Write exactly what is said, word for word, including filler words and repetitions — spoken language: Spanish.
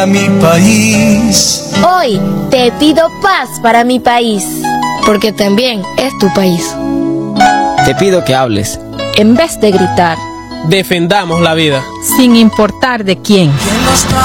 A mi país. Hoy te pido paz para mi país, porque también es tu país. Te pido que hables en vez de gritar. Defendamos la vida, sin importar de quién.